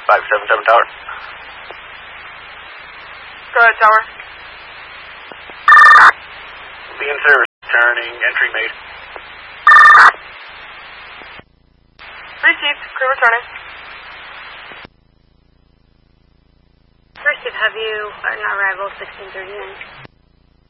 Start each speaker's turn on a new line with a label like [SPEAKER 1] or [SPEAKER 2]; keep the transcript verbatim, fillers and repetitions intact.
[SPEAKER 1] five seven seven Tower.
[SPEAKER 2] Go ahead, Tower.
[SPEAKER 1] Be in service. Turning. Entry made.
[SPEAKER 2] Received. Crew returning.
[SPEAKER 3] First, have you on arrival sixteen thirty-nine.